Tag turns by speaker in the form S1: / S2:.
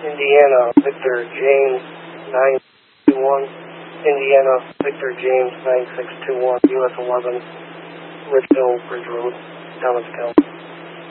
S1: Indiana, Victor James 921. Indiana, Victor James 9621, US 11, Ridgeville, Ridge Road, Thomas County.